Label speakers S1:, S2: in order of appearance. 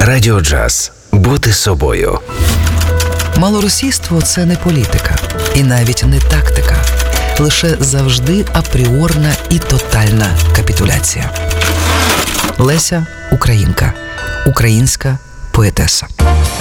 S1: Радіо Джаз. Бути собою.
S2: Малоросійство – це не політика і навіть не тактика. Лише завжди апріорна і тотальна капітуляція. Леся – українка. Українська поетеса.